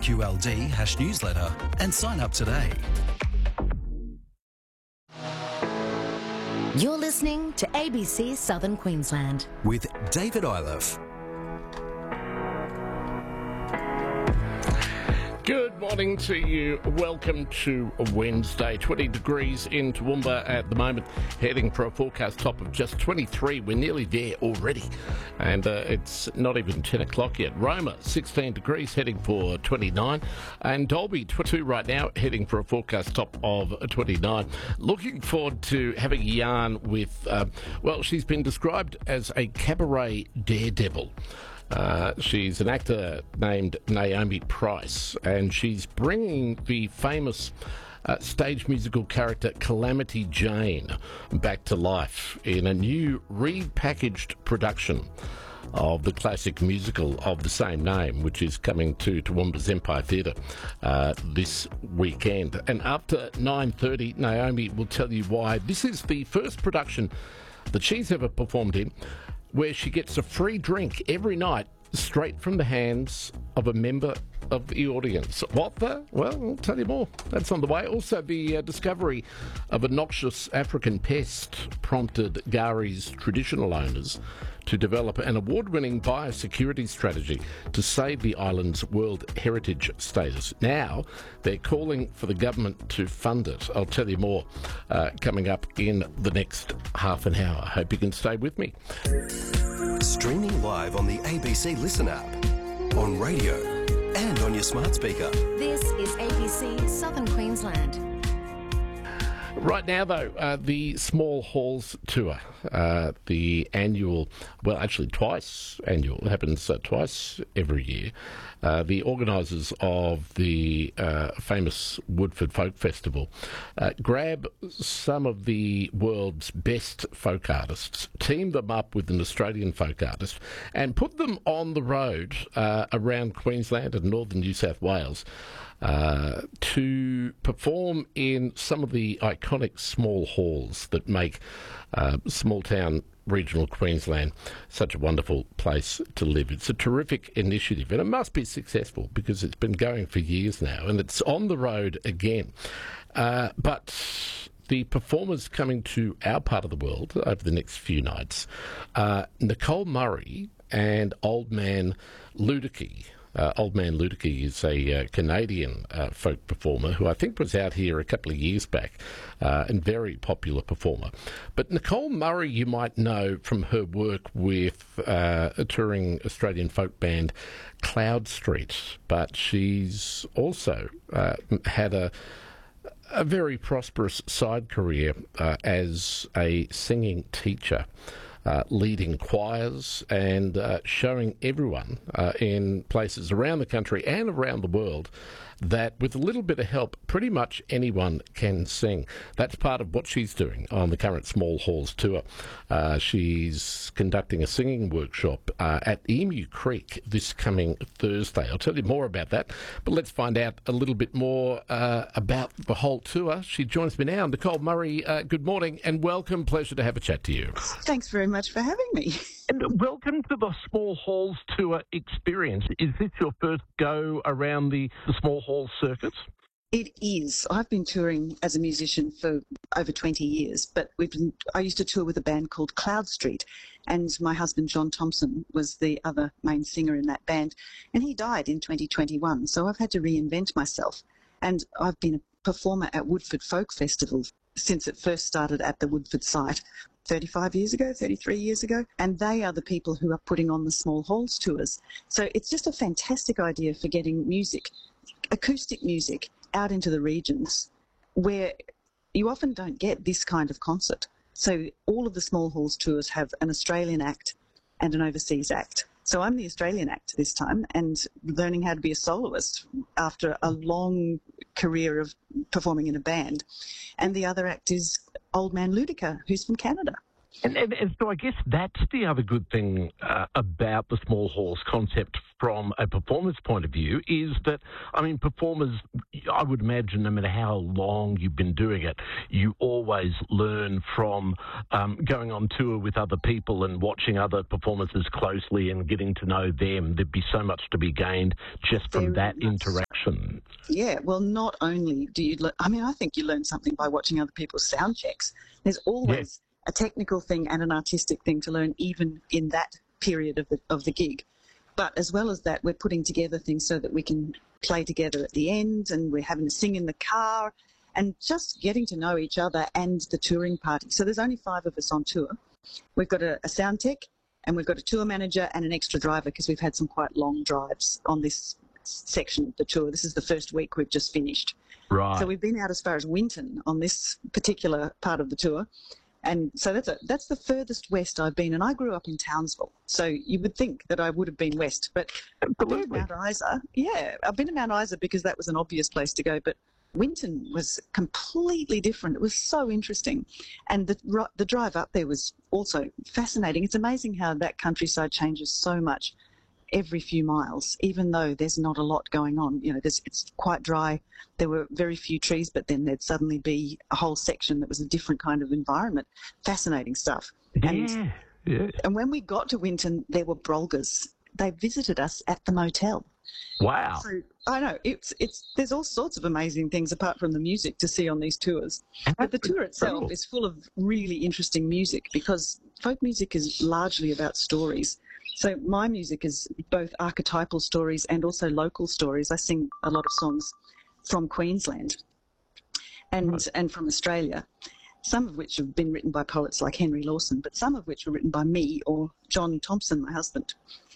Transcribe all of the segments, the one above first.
QLD/newsletter and sign up today. You're listening to ABC Southern Queensland With David Iliff. Good morning to you. Welcome to Wednesday. 20 degrees in Toowoomba at the moment, heading for a forecast top of just 23. We're nearly there already, and it's not even 10 o'clock yet. Roma, 16 degrees, heading for 29, and Dalby, 22 right now, heading for a forecast top of 29. Looking forward to having a yarn with, she's been described as a cabaret daredevil. She's an actor named Naomi Price, and she's bringing the famous stage musical character Calamity Jane back to life in a new repackaged production of the classic musical of the same name, which is coming to Toowoomba's Empire Theatre this weekend. And after 9:30, Naomi will tell you why this is the first production that she's ever performed in where she gets a free drink every night straight from the hands of a member of the audience. What the? Well, I'll tell you more. That's on the way. Also, the discovery of a noxious African pest prompted Gari's traditional owners to develop an award-winning biosecurity strategy to save the island's World Heritage status. Now, they're calling for the government to fund it. I'll tell you more coming up in the next half an hour. Hope you can stay with me. Streaming live on the ABC Listen app, on radio and on your smart speaker. This is ABC Southern Queensland. Right now, though, the Small Halls Tour, the annual, well, actually twice annual, it happens twice every year. The organisers of the famous Woodford Folk Festival grab some of the world's best folk artists, team them up with an Australian folk artist, and put them on the road around Queensland and northern New South Wales to perform in some of the iconic small halls that make small town regional Queensland such a wonderful place to live. It's a terrific initiative, and it must be successful because it's been going for years now, and it's on the road again. But the performers coming to our part of the world over the next few nights, Nicole Murray and Old Man Luedecke. Old Man Luedecke is a Canadian folk performer who I think was out here a couple of years back and very popular performer. But Nicole Murray you might know from her work with a touring Australian folk band Cloud Street, but she's also had a very prosperous side career as a singing teacher. Leading choirs and showing everyone in places around the country and around the world that with a little bit of help, pretty much anyone can sing. That's part of what she's doing on the current Small Halls Tour. She's conducting a singing workshop at Emu Creek this coming Thursday. I'll tell you more about that, but let's find out a little bit more about the whole tour. She joins me now. Nicole Murray, good morning and welcome. Pleasure to have a chat to you. Thanks very much for having me. And welcome to the Small Halls Tour experience. Is this your first go around the Small Halls circuits? It is. I've been touring as a musician for over 20 years, but I used to tour with a band called Cloud Street, and my husband John Thompson was the other main singer in that band, and he died in 2021, so I've had to reinvent myself. And I've been a performer at Woodford Folk Festival since it first started at the Woodford site 35 years ago, 33 years ago, and they are the people who are putting on the Small Halls tours. So it's just a fantastic idea for getting music, acoustic music, out into the regions where you often don't get this kind of concert. So all of the Small Halls tours have an Australian act and an overseas act. So I'm the Australian act this time and learning how to be a soloist after a long career of performing in a band. And the other act is Old Man Luedecke, who's from Canada. And so I guess that's the other good thing about the small halls concept from a performance point of view is that, I mean, performers, I would imagine no matter how long you've been doing it, you always learn from going on tour with other people and watching other performances closely and getting to know them. There'd be so much to be gained just from that interaction. Yeah, well, not only do you I think you learn something by watching other people's sound checks. There's always a technical thing and an artistic thing to learn, even in that period of the gig. But as well as that, we're putting together things so that we can play together at the end, and we're having to sing in the car, and just getting to know each other and the touring party. So there's only 5 of us on tour. We've got a sound tech, and we've got a tour manager and an extra driver because we've had some quite long drives on this section of the tour. This is the first week we've just finished. Right. So we've been out as far as Winton on this particular part of the tour. And so that's the furthest west I've been, and I grew up in Townsville. So you would think that I would have been west, but I've been to Mount Isa. Yeah, I've been to Mount Isa because that was an obvious place to go, but Winton was completely different. It was so interesting. And the drive up there was also fascinating. It's amazing how that countryside changes so much every few miles, even though there's not a lot going on. You know, it's quite dry. There were very few trees, but then there'd suddenly be a whole section that was a different kind of environment. Fascinating stuff. And when we got to Winton, there were Brolgas. They visited us at the motel. Wow. So I know there's all sorts of amazing things apart from the music to see on these tours. But the tour itself is full of really interesting music because folk music is largely about stories. So my music is both archetypal stories and also local stories. I sing a lot of songs from Queensland and from Australia, some of which have been written by poets like Henry Lawson, but some of which were written by me or John Thompson, my husband.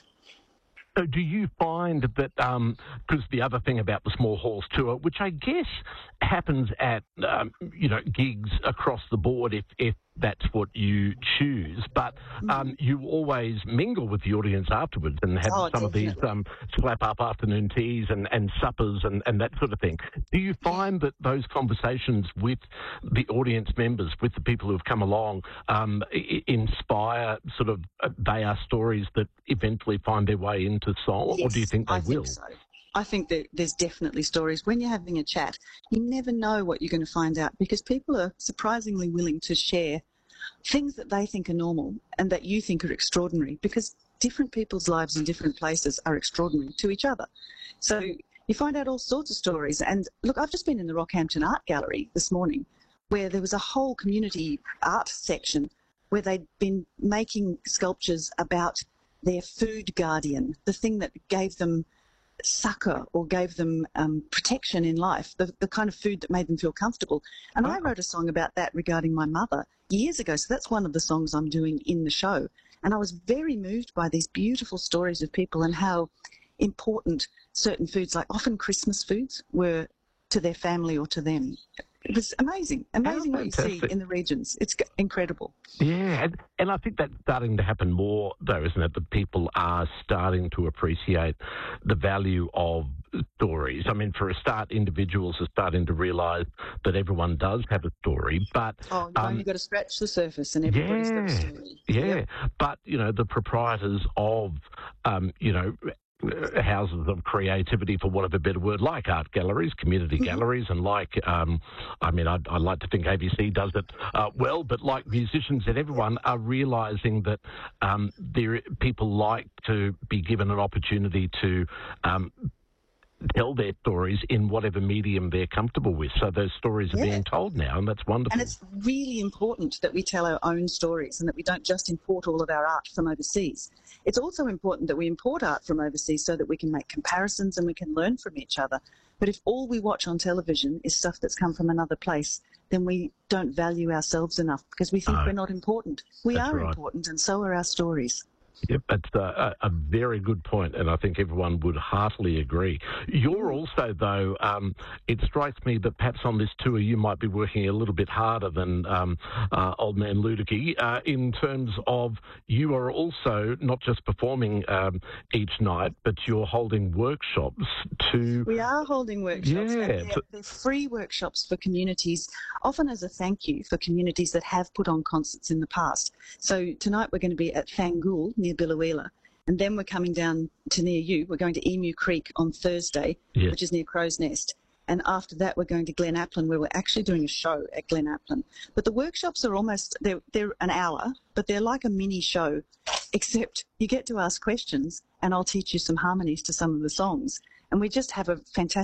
So do you find that, because the other thing about the Small Halls Tour, which I guess happens at, gigs across the board if that's what you choose, but you always mingle with the audience afterwards and have some of these slap-up afternoon teas and suppers and that sort of thing. Do you find that those conversations with the audience members, with the people who have come along, inspire sort of, they are stories that eventually find their way into song, yes, or do you think they will? Think so. I think that there's definitely stories. When you're having a chat, you never know what you're going to find out because people are surprisingly willing to share things that they think are normal and that you think are extraordinary because different people's lives in different places are extraordinary to each other. So you find out all sorts of stories. And look, I've just been in the Rockhampton Art Gallery this morning where there was a whole community art section where they'd been making sculptures about their food guardian, the thing that gave them succor or gave them protection in life, the kind of food that made them feel comfortable. And I wrote a song about that regarding my mother years ago, so that's one of the songs I'm doing in the show. And I was very moved by these beautiful stories of people and how important certain foods, like often Christmas foods, were to their family or to them. It was amazing what you see in the regions. It's incredible. Yeah, and I think that's starting to happen more, though, isn't it? That people are starting to appreciate the value of stories. I mean, for a start, individuals are starting to realise that everyone does have a story, but... you've only got to scratch the surface and everybody's got a story. Yeah, yep. But, the proprietors of, houses of creativity, for want of a better word, like art galleries, community galleries, and like, I'd like to think ABC does it well, but like musicians and everyone are realising that people like to be given an opportunity to tell their stories in whatever medium they're comfortable with. So those stories are being told now, and that's wonderful. And it's really important that we tell our own stories and that we don't just import all of our art from overseas. It's also important that we import art from overseas so that we can make comparisons and we can learn from each other. But if all we watch on television is stuff that's come from another place, then we don't value ourselves enough because we think we're not important. We are important, and so are our stories. Yep, that's a very good point, and I think everyone would heartily agree. You're also, though, it strikes me that perhaps on this tour you might be working a little bit harder than Old Man Ludicky in terms of you are also not just performing each night, but you're holding workshops to... We are holding workshops. Yeah. They're free workshops for communities, often as a thank you for communities that have put on concerts in the past. So tonight we're going to be at Fangool near Biloela, and then we're coming down to near you. We're going to Emu Creek on Thursday, Yes. which is near Crow's Nest. And after that, we're going to Glen Applin, where we're actually doing a show at Glen Applin. But the workshops are almost, they're an hour, but they're like a mini show, except you get to ask questions, and I'll teach you some harmonies to some of the songs. And we just have a fantastic